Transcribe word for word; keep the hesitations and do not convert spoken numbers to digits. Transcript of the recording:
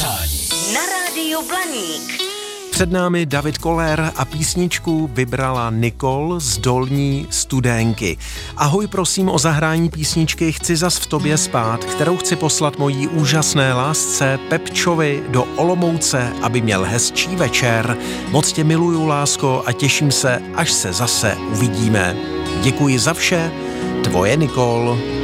přání na rádiu Blaník. Před námi David Koller a písničku vybrala Nikol z Dolní Studenky. Ahoj, prosím o zahrání písničky Chci zas v tobě spát, kterou chci poslat mojí úžasné lásce Pepčovi do Olomouce, aby měl hezčí večer. Moc tě miluju, lásko, a těším se, až se zase uvidíme. Děkuji za vše, tvoje Nikol.